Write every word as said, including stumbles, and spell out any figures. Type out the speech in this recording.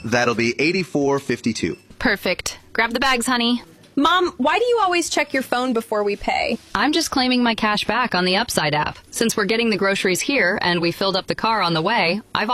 That'll be eighty-four fifty-two. Perfect. Grab the bags, honey. Mom, why do you always check your phone before we pay? I'm just claiming my cash back on the Upside app. Since we're getting the groceries here and we filled up the car on the way, I've